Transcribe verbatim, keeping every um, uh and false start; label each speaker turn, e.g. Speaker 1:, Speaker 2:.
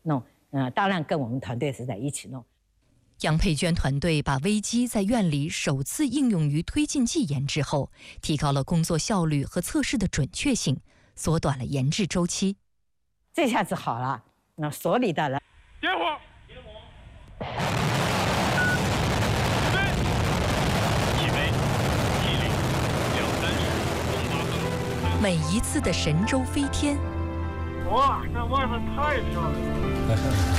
Speaker 1: 弄。嗯，当然跟我们团队是在一起弄。
Speaker 2: 杨佩娟团队把微机在院里首次应用于推进剂研制后，提高了工作效率和测试的准确性，缩短了研制周期。
Speaker 1: 这下子好了，那所里的人。
Speaker 3: 点火。
Speaker 2: 每一次的神舟飞天，
Speaker 3: 哇，这外面太漂亮了。